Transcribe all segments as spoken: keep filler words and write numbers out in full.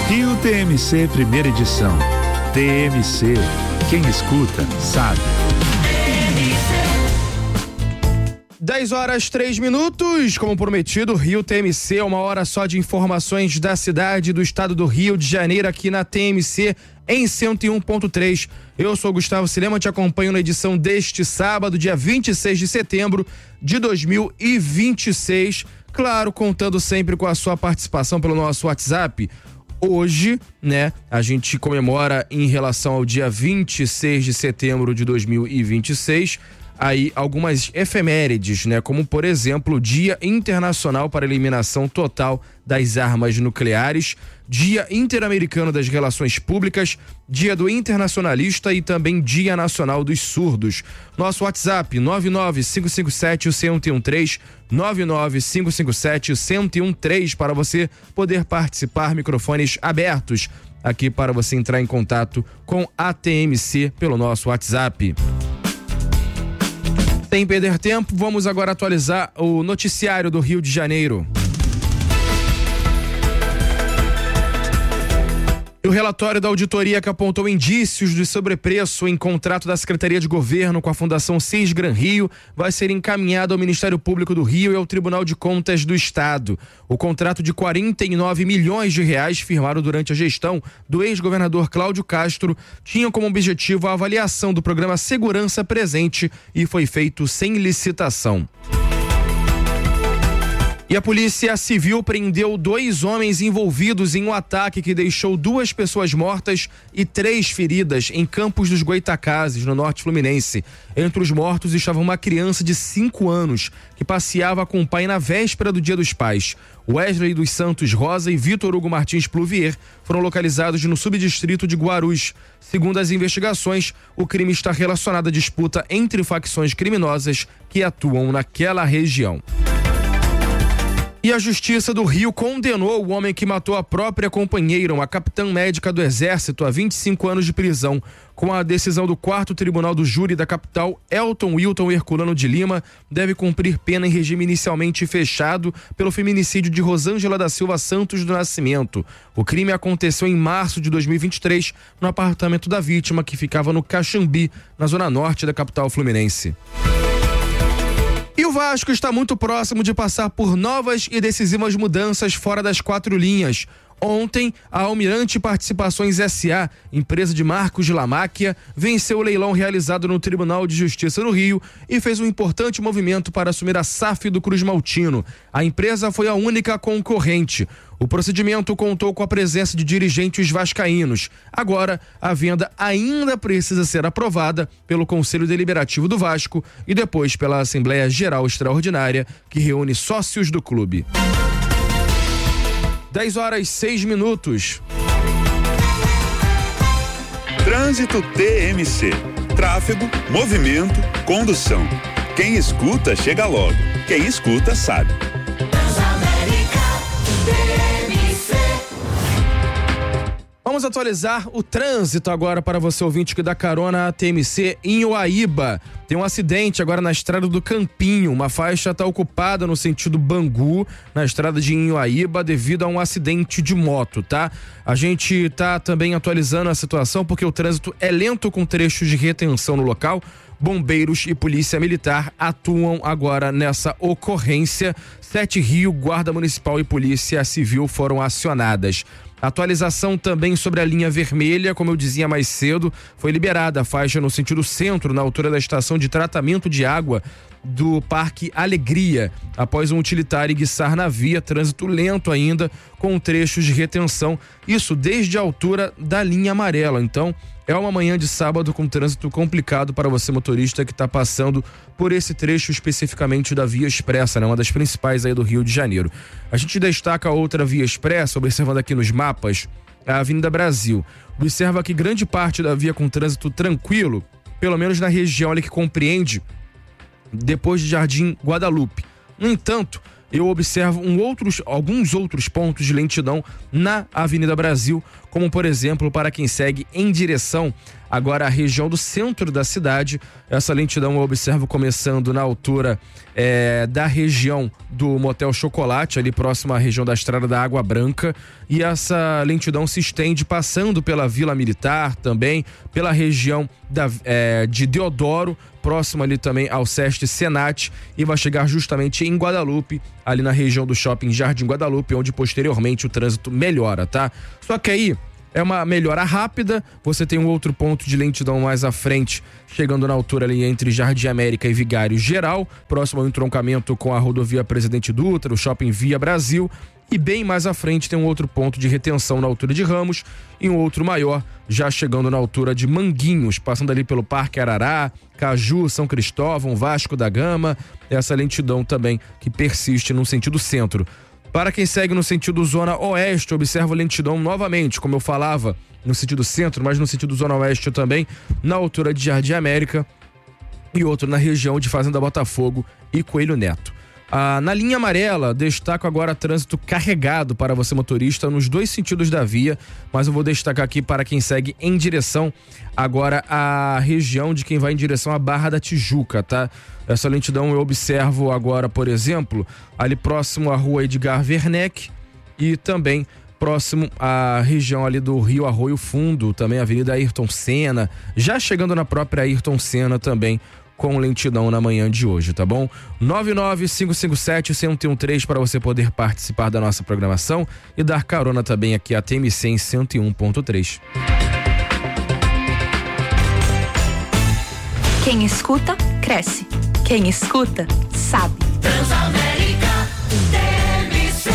Rio T M C Primeira Edição. T M C, quem escuta sabe. dez horas, três minutos, como prometido, Rio T M C, uma hora só de informações da cidade do estado do Rio de Janeiro aqui na T M C em cento e um ponto três. Eu sou Gustavo Silema, te acompanho na edição deste sábado, dia vinte e seis de setembro de dois mil e vinte e seis. Claro, contando sempre com a sua participação pelo nosso WhatsApp. Hoje, né, a gente comemora em relação ao dia vinte e seis de setembro de dois mil e vinte e seis, aí algumas efemérides, né, como por exemplo, Dia Internacional para a Eliminação Total das Armas Nucleares, Dia Interamericano das Relações Públicas, Dia do Internacionalista e também Dia Nacional dos Surdos. Nosso WhatsApp nove nove cinco cinco sete um zero um três, nove nove cinco cinco sete um zero um três para você poder participar, microfones abertos aqui para você entrar em contato com a T M C pelo nosso WhatsApp. Sem perder tempo, vamos agora atualizar o noticiário do Rio de Janeiro. O relatório da auditoria que apontou indícios de sobrepreço em contrato da Secretaria de Governo com a Fundação Cisgran Rio vai ser encaminhado ao Ministério Público do Rio e ao Tribunal de Contas do Estado. O contrato de quarenta e nove milhões de reais firmado durante a gestão do ex-governador Cláudio Castro tinha como objetivo a avaliação do programa Segurança Presente e foi feito sem licitação. E a Polícia Civil prendeu dois homens envolvidos em um ataque que deixou duas pessoas mortas e três feridas em Campos dos Goitacazes, no norte fluminense. Entre os mortos estava uma criança de cinco anos que passeava com o pai na véspera do Dia dos Pais. Wesley dos Santos Rosa e Vitor Hugo Martins Pluvier foram localizados no subdistrito de Guarus. Segundo as investigações, o crime está relacionado à disputa entre facções criminosas que atuam naquela região. E a Justiça do Rio condenou o homem que matou a própria companheira, uma capitã médica do Exército, a vinte e cinco anos de prisão. Com a decisão do quarto Tribunal do Júri da capital, Elton Wilton Herculano de Lima deve cumprir pena em regime inicialmente fechado pelo feminicídio de Rosângela da Silva Santos do Nascimento. O crime aconteceu em março de dois mil e vinte e três, no apartamento da vítima, que ficava no Caxambi, na zona norte da capital fluminense. E o Vasco está muito próximo de passar por novas e decisivas mudanças fora das quatro linhas. Ontem, a Almirante Participações S A, empresa de Marcos de Lamáquia, venceu o leilão realizado no Tribunal de Justiça do Rio e fez um importante movimento para assumir a S A F do Cruz Maltino. A empresa foi a única concorrente. O procedimento contou com a presença de dirigentes vascaínos. Agora, a venda ainda precisa ser aprovada pelo Conselho Deliberativo do Vasco e depois pela Assembleia Geral Extraordinária, que reúne sócios do clube. dez horas, seis minutos. Trânsito T M C. Tráfego, movimento, condução. Quem escuta, chega logo. Quem escuta, sabe. Vamos atualizar o trânsito agora para você, ouvinte que dá carona à T M C em Uaíba. Tem um acidente agora na estrada do Campinho. Uma faixa está ocupada no sentido Bangu, na estrada de Inhuaíba, devido a um acidente de moto, tá? A gente tá também atualizando a situação porque o trânsito é lento com trechos de retenção no local. Bombeiros e Polícia Militar atuam agora nessa ocorrência. Sete Rio, Guarda Municipal e Polícia Civil foram acionadas. Atualização também sobre a linha vermelha, como eu dizia mais cedo, foi liberada a faixa no sentido centro, na altura da estação de tratamento de água do Parque Alegria, após um utilitário guiçar na via, trânsito lento ainda, com trechos de retenção, isso desde a altura da linha amarela. Então, é uma manhã de sábado com trânsito complicado para você, motorista, que está passando por esse trecho especificamente da Via Expressa, né? Uma das principais aí do Rio de Janeiro. A gente destaca outra via expressa, observando aqui nos mapas, a Avenida Brasil. Observa que grande parte da via com trânsito tranquilo, pelo menos na região ali que compreende depois de Jardim Guadalupe. No entanto, eu observo um outros, alguns outros pontos de lentidão na Avenida Brasil, como por exemplo para quem segue em direção agora a região do centro da cidade. Essa lentidão eu observo começando na altura é, da região do Motel Chocolate, ali próximo à região da Estrada da Água Branca, e essa lentidão se estende passando pela Vila Militar, também pela região da, é, de Deodoro, próximo ali também ao Sesc Senat, e vai chegar justamente em Guadalupe, ali na região do Shopping Jardim Guadalupe, onde posteriormente o trânsito melhora, tá? Só que aí é uma melhora rápida, você tem um outro ponto de lentidão mais à frente, chegando na altura ali entre Jardim América e Vigário Geral, próximo ao entroncamento com a rodovia Presidente Dutra, o Shopping Via Brasil, e bem mais à frente tem um outro ponto de retenção na altura de Ramos e um outro maior já chegando na altura de Manguinhos, passando ali pelo Parque Arará, Caju, São Cristóvão, Vasco da Gama, essa lentidão também que persiste no sentido centro. Para quem segue no sentido zona oeste, observa lentidão novamente, como eu falava, no sentido centro, mas no sentido zona oeste também, na altura de Jardim América e outro na região de Fazenda Botafogo e Coelho Neto. Ah, na linha amarela, destaco agora trânsito carregado para você motorista nos dois sentidos da via, mas eu vou destacar aqui para quem segue em direção agora à região de quem vai em direção à Barra da Tijuca, tá? Essa lentidão eu observo agora, por exemplo, ali próximo à rua Edgar Werneck e também próximo à região ali do Rio Arroio Fundo, também a Avenida Ayrton Senna, já chegando na própria Ayrton Senna também, com lentidão na manhã de hoje, tá bom? nove nove cinco cinco sete um zero um três para você poder participar da nossa programação e dar carona também aqui a T M C em cento e um ponto três. Quem escuta, cresce. Quem escuta, sabe. Transamérica, T M C.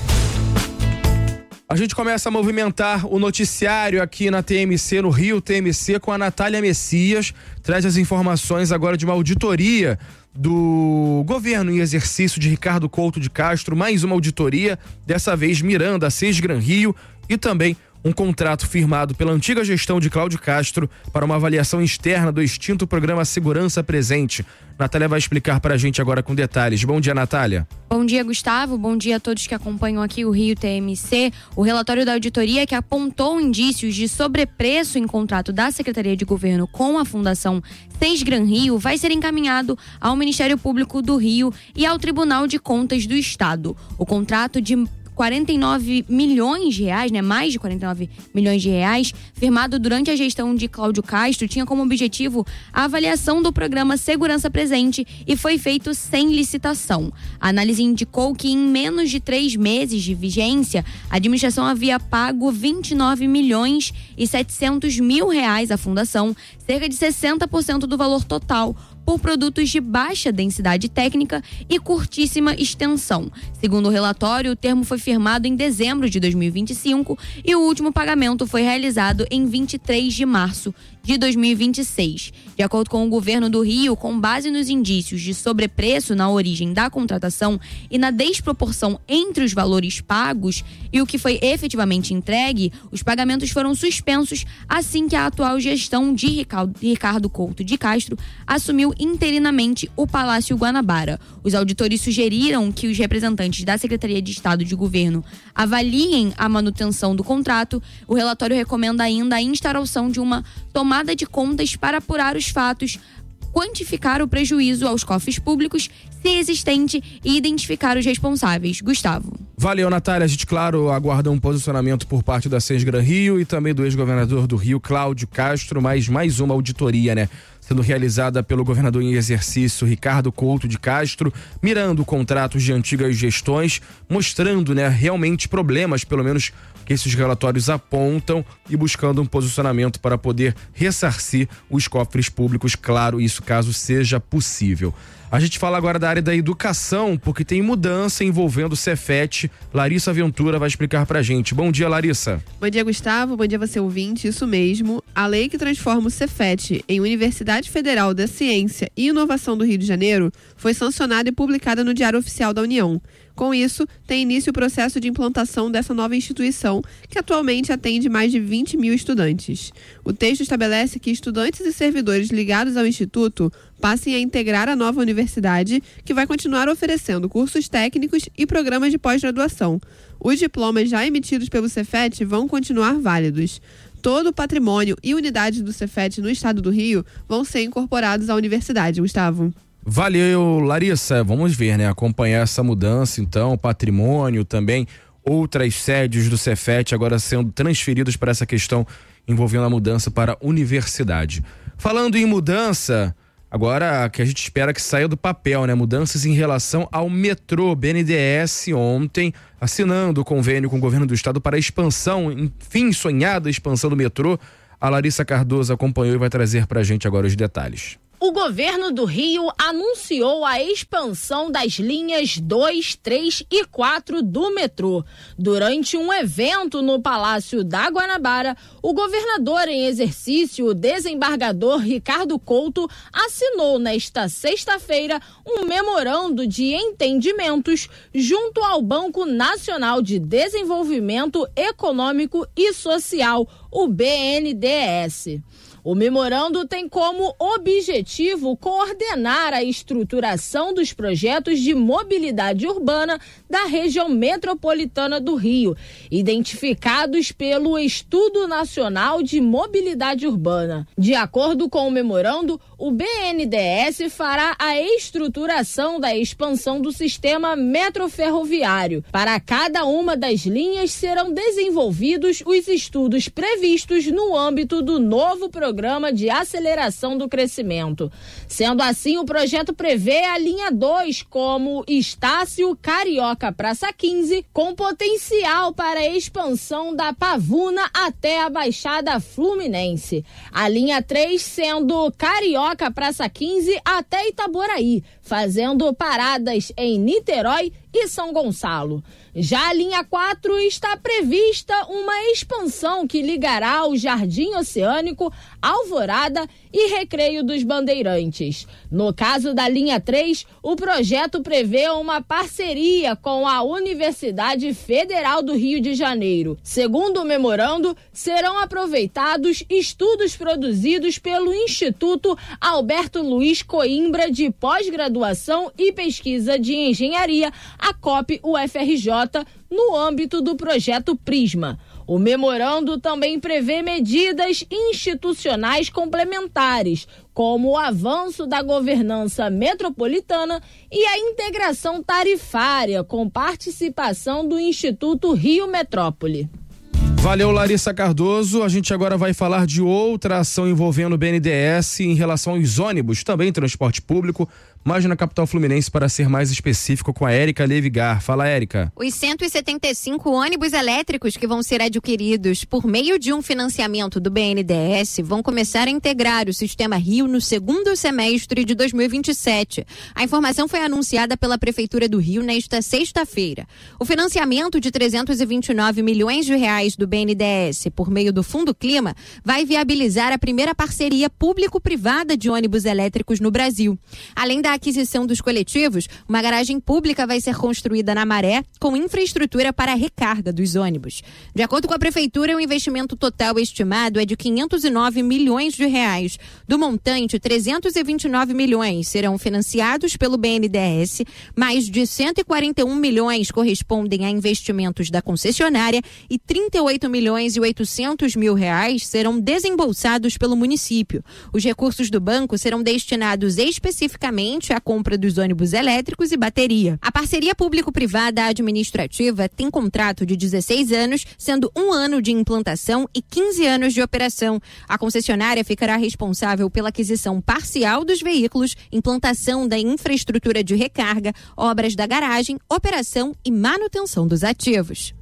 A gente começa a movimentar o noticiário aqui na T M C, no Rio T M C, com a Natália Messias. Traz as informações agora de uma auditoria do governo em exercício de Ricardo Couto de Castro. Mais uma auditoria, dessa vez mirando a Sesgran Rio e também um contrato firmado pela antiga gestão de Cláudio Castro para uma avaliação externa do extinto programa Segurança Presente. Natália vai explicar para a gente agora com detalhes. Bom dia, Natália. Bom dia, Gustavo. Bom dia a todos que acompanham aqui o Rio T M C. O relatório da auditoria que apontou indícios de sobrepreço em contrato da Secretaria de Governo com a Fundação Sesgran Rio vai ser encaminhado ao Ministério Público do Rio e ao Tribunal de Contas do Estado. O contrato de quarenta e nove milhões de reais, né? Mais de quarenta e nove milhões de reais, firmado durante a gestão de Cláudio Castro, tinha como objetivo a avaliação do programa Segurança Presente e foi feito sem licitação. A análise indicou que em menos de três meses de vigência, a administração havia pago vinte e nove milhões e setecentos mil reais à fundação, cerca de sessenta por cento do valor total, por produtos de baixa densidade técnica e curtíssima extensão. Segundo o relatório, o termo foi firmado em dezembro de dois mil e vinte e cinco e o último pagamento foi realizado em vinte e três de março de dois mil e vinte e seis. De acordo com o governo do Rio, com base nos indícios de sobrepreço na origem da contratação e na desproporção entre os valores pagos e o que foi efetivamente entregue, os pagamentos foram suspensos assim que a atual gestão de Ricardo Couto de Castro assumiu interinamente o Palácio Guanabara. Os auditores sugeriram que os representantes da Secretaria de Estado de Governo avaliem a manutenção do contrato. O relatório recomenda ainda a instauração de uma tomada de contas para apurar os fatos, quantificar o prejuízo aos cofres públicos, se existente, e identificar os responsáveis. Gustavo. Valeu, Natália. A gente, claro, aguarda um posicionamento por parte da Sesgran Rio e também do ex-governador do Rio, Cláudio Castro, mas mais uma auditoria, né? Sendo realizada pelo governador em exercício, Ricardo Couto de Castro, mirando contratos de antigas gestões, mostrando, né, realmente problemas, pelo menos que esses relatórios apontam, e buscando um posicionamento para poder ressarcir os cofres públicos, claro, isso caso seja possível. A gente fala agora da área da educação, porque tem mudança envolvendo o Cefet. Larissa Ventura vai explicar pra gente. Bom dia, Larissa. Bom dia, Gustavo. Bom dia, você ouvinte. Isso mesmo. A lei que transforma o Cefet em Universidade Federal da Ciência e Inovação do Rio de Janeiro foi sancionada e publicada no Diário Oficial da União. Com isso, tem início o processo de implantação dessa nova instituição, que atualmente atende mais de vinte mil estudantes. O texto estabelece que estudantes e servidores ligados ao Instituto passem a integrar a nova universidade, que vai continuar oferecendo cursos técnicos e programas de pós-graduação. Os diplomas já emitidos pelo Cefet vão continuar válidos. Todo o patrimônio e unidades do Cefet no estado do Rio vão ser incorporados à universidade. Gustavo. Valeu, Larissa. Vamos ver, né? Acompanhar essa mudança, então, patrimônio também, outras sedes do Cefet agora sendo transferidas para essa questão envolvendo a mudança para a universidade. Falando em mudança, agora que a gente espera que saia do papel, né? Mudanças em relação ao metrô. B N D E S ontem assinando o convênio com o governo do estado para a expansão, enfim, sonhada expansão do metrô. A Larissa Cardoso acompanhou e vai trazer pra gente agora os detalhes. O governo do Rio anunciou a expansão das linhas dois, três e quatro do metrô. Durante um evento no Palácio da Guanabara, o governador em exercício, o desembargador Ricardo Couto, assinou nesta sexta-feira um memorando de entendimentos junto ao Banco Nacional de Desenvolvimento Econômico e Social, o B N D E S. O memorando tem como objetivo coordenar a estruturação dos projetos de mobilidade urbana da região metropolitana do Rio, identificados pelo Estudo Nacional de Mobilidade Urbana. De acordo com o memorando, o B N D E S fará a estruturação da expansão do sistema metroferroviário. Para cada uma das linhas serão desenvolvidos os estudos previstos no âmbito do novo programa Programa de Aceleração do Crescimento. Sendo assim, o projeto prevê a linha dois como Estácio Carioca Praça quinze, com potencial para a expansão da Pavuna até a Baixada Fluminense. A linha três sendo Carioca Praça quinze até Itaboraí, fazendo paradas em Niterói e São Gonçalo. Já a linha quatro está prevista uma expansão que ligará o Jardim Oceânico, Alvorada e Recreio dos Bandeirantes. No caso da linha três, o projeto prevê uma parceria com a Universidade Federal do Rio de Janeiro. Segundo o memorando, serão aproveitados estudos produzidos pelo Instituto Alberto Luiz Coimbra de Pós-Graduação e Pesquisa de Engenharia, a C O P U F R J, no âmbito do projeto Prisma. O memorando também prevê medidas institucionais complementares, como o avanço da governança metropolitana e a integração tarifária com participação do Instituto Rio Metrópole. Valeu, Larissa Cardoso. A gente agora vai falar de outra ação envolvendo o B N D E S em relação aos ônibus, também transporte público, mas na capital fluminense, para ser mais específico, com a Érica Levigar. Fala, Érica. Os cento e setenta e cinco ônibus elétricos que vão ser adquiridos por meio de um financiamento do B N D E S vão começar a integrar o Sistema Rio no segundo semestre de dois mil e vinte e sete. A informação foi anunciada pela Prefeitura do Rio nesta sexta-feira. O financiamento de trezentos e vinte e nove milhões de reais do B N D E S por meio do Fundo Clima vai viabilizar a primeira parceria público-privada de ônibus elétricos no Brasil. Além da aquisição dos coletivos, uma garagem pública vai ser construída na Maré com infraestrutura para a recarga dos ônibus. De acordo com a Prefeitura, o investimento total estimado é de quinhentos e nove milhões de reais. Do montante, trezentos e vinte e nove milhões serão financiados pelo B N D E S, mais de cento e quarenta e um milhões correspondem a investimentos da concessionária e trinta e oito milhões e oitocentos mil reais serão desembolsados pelo município. Os recursos do banco serão destinados especificamente à compra dos ônibus elétricos e bateria. A parceria público-privada administrativa tem contrato de dezesseis anos, sendo um ano de implantação e quinze anos de operação. A concessionária ficará responsável pela aquisição parcial dos veículos, implantação da infraestrutura de recarga, obras da garagem, operação e manutenção dos ativos.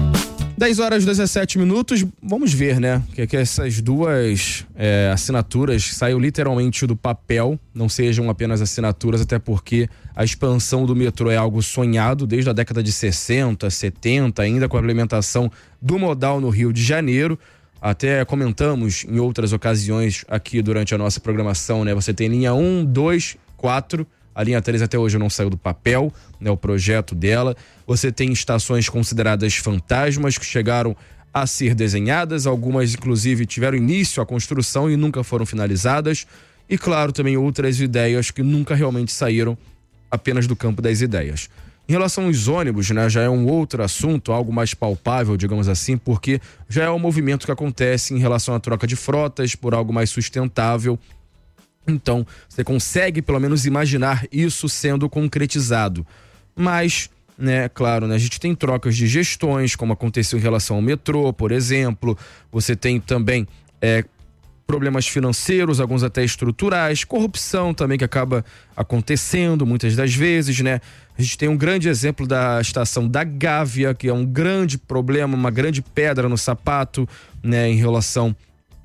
dez horas e dezessete minutos, vamos ver, né? Que, que essas duas é, assinaturas saiam literalmente do papel, não sejam apenas assinaturas, até porque a expansão do metrô é algo sonhado desde a década de sessenta, setenta, ainda com a implementação do modal no Rio de Janeiro. Até comentamos em outras ocasiões aqui durante a nossa programação, né? Você tem linha um, dois, quatro, A linha três até hoje não saiu do papel, né, o projeto dela. Você tem estações consideradas fantasmas que chegaram a ser desenhadas, algumas inclusive tiveram início a construção e nunca foram finalizadas. E claro, também outras ideias que nunca realmente saíram apenas do campo das ideias. Em relação aos ônibus, né, já é um outro assunto, algo mais palpável, digamos assim, porque já é um movimento que acontece em relação à troca de frotas por algo mais sustentável. Então, você consegue pelo menos imaginar isso sendo concretizado. Mas, né, claro, né, a gente tem trocas de gestões, como aconteceu em relação ao metrô, por exemplo. Você tem também é, problemas financeiros, alguns até estruturais, corrupção também que acaba acontecendo muitas das vezes, né? A gente tem um grande exemplo da estação da Gávea, que é um grande problema, uma grande pedra no sapato, né, em relação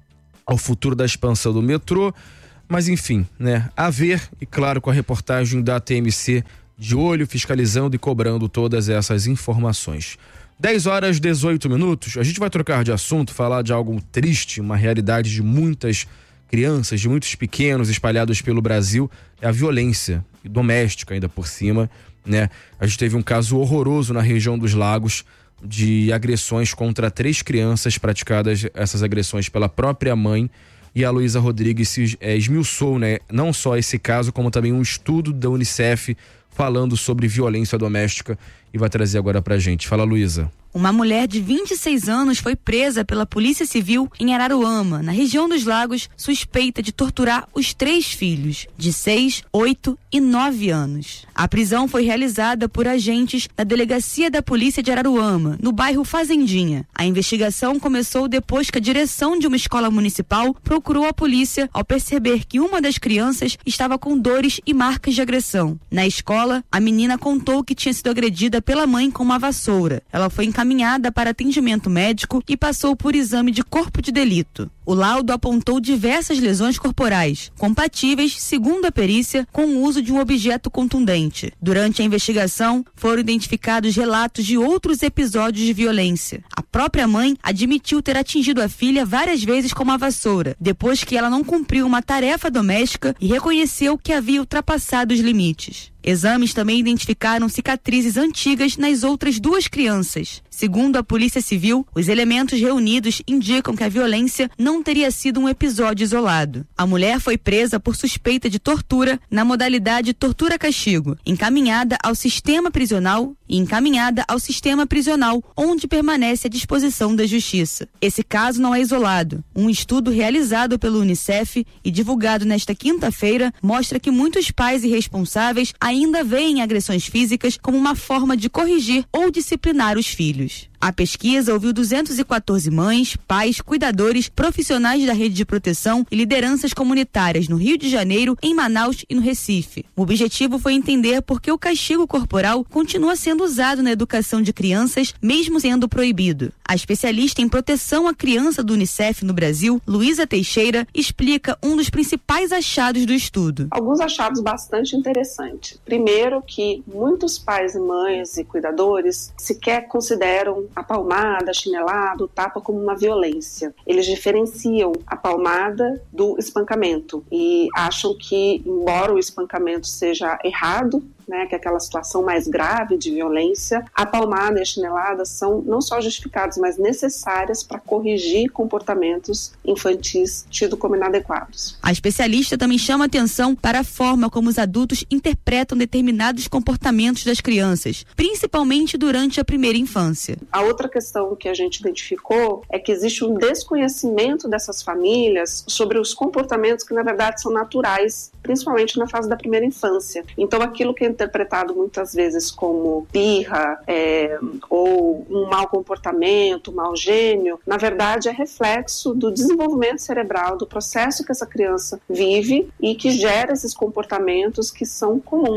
ao futuro da expansão do metrô. Mas enfim, né, a ver, e claro, com a reportagem da T M C de olho, fiscalizando e cobrando todas essas informações. dez horas e dezoito minutos, a gente vai trocar de assunto, falar de algo triste, uma realidade de muitas crianças, de muitos pequenos espalhados pelo Brasil, é a violência doméstica ainda por cima, né? A gente teve um caso horroroso na região dos Lagos de agressões contra três crianças, praticadas essas agressões pela própria mãe, e a Luísa Rodrigues se é, esmiuçou, né, não só esse caso, como também um estudo da Unicef falando sobre violência doméstica, e vai trazer agora pra gente. Fala, Luísa. Uma mulher de vinte e seis anos foi presa pela Polícia Civil em Araruama, na região dos Lagos, suspeita de torturar os três filhos, de seis, oito e nove anos. A prisão foi realizada por agentes da Delegacia da Polícia de Araruama, no bairro Fazendinha. A investigação começou depois que a direção de uma escola municipal procurou a polícia ao perceber que uma das crianças estava com dores e marcas de agressão. Na escola, a menina contou que tinha sido agredida pela mãe com uma vassoura. Ela foi encaminhada para atendimento médico e passou por exame de corpo de delito. O laudo apontou diversas lesões corporais, compatíveis, segundo a perícia, com o uso de um objeto contundente. Durante a investigação, foram identificados relatos de outros episódios de violência. A própria mãe admitiu ter atingido a filha várias vezes com uma vassoura, depois que ela não cumpriu uma tarefa doméstica e reconheceu que havia ultrapassado os limites. Exames também identificaram cicatrizes antigas nas outras duas crianças. Segundo a Polícia Civil, os elementos reunidos indicam que a violência não teria sido um episódio isolado. A mulher foi presa por suspeita de tortura na modalidade tortura-castigo, encaminhada ao sistema prisional e encaminhada ao sistema prisional, onde permanece à disposição da Justiça. Esse caso não é isolado. Um estudo realizado pelo Unicef e divulgado nesta quinta-feira mostra que muitos pais irresponsáveis ainda veem agressões físicas como uma forma de corrigir ou disciplinar os filhos. A pesquisa ouviu duzentas e quatorze mães, pais, cuidadores, profissionais da rede de proteção e lideranças comunitárias no Rio de Janeiro, em Manaus e no Recife. O objetivo foi entender por que o castigo corporal continua sendo usado na educação de crianças, mesmo sendo proibido. A especialista em proteção à criança do Unicef no Brasil, Luísa Teixeira, explica um dos principais achados do estudo. Alguns achados bastante interessantes. Primeiro, que muitos pais e mães e cuidadores sequer consideram a palmada, a chinelada, o tapa como uma violência. Eles diferenciam a palmada do espancamento e acham que, embora o espancamento seja errado, né, que é aquela situação mais grave de violência, a palmada e a chinelada são não só justificadas, mas necessárias para corrigir comportamentos infantis tidos como inadequados. A especialista também chama atenção para a forma como os adultos interpretam determinados comportamentos das crianças, principalmente durante a primeira infância. A outra questão que a gente identificou é que existe um desconhecimento dessas famílias sobre os comportamentos que, na verdade, são naturais, principalmente na fase da primeira infância. Então, aquilo que é interpretado muitas vezes como birra é, ou um mau comportamento, um mau gênio, na verdade é reflexo do desenvolvimento cerebral, do processo que essa criança vive e que gera esses comportamentos que são comuns.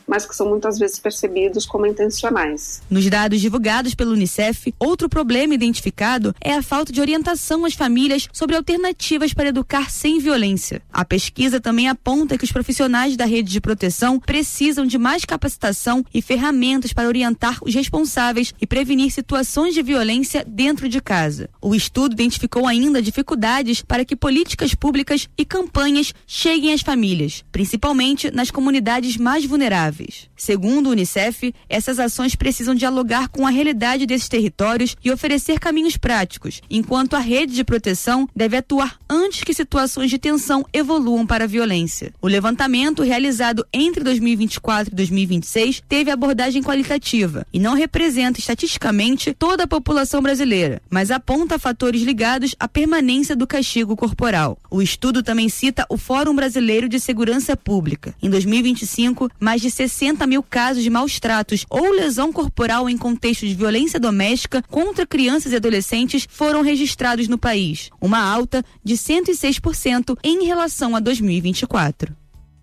mas que são muitas vezes percebidos como intencionais. Nos dados divulgados pelo Unicef, outro problema identificado é a falta de orientação às famílias sobre alternativas para educar sem violência. A pesquisa também aponta que os profissionais da rede de proteção precisam de mais capacitação e ferramentas para orientar os responsáveis e prevenir situações de violência dentro de casa. O estudo identificou ainda dificuldades para que políticas públicas e campanhas cheguem às famílias, principalmente nas comunidades mais vulneráveis. Segundo o Unicef, essas ações precisam dialogar com a realidade desses territórios e oferecer caminhos práticos, enquanto a rede de proteção deve atuar antes que situações de tensão evoluam para a violência. O levantamento realizado entre dois mil e vinte e quatro e dois mil e vinte e seis teve abordagem qualitativa e não representa estatisticamente toda a população brasileira, mas aponta fatores ligados à permanência do castigo corporal. O estudo também cita o Fórum Brasileiro de Segurança Pública. Em dois mil e vinte e cinco, mais de sessenta mil casos de maus tratos ou lesão corporal em contexto de violência doméstica contra crianças e adolescentes foram registrados no país, uma alta de cento e seis por cento em relação a dois mil e vinte e quatro.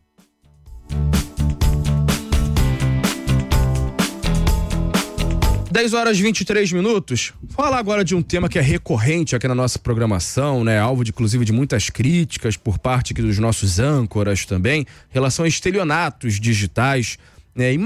dez horas e vinte e três minutos. Falar agora de um tema que é recorrente aqui na nossa programação, né? Alvo de, inclusive de muitas críticas por parte aqui dos nossos âncoras também, em relação a estelionatos digitais, né? E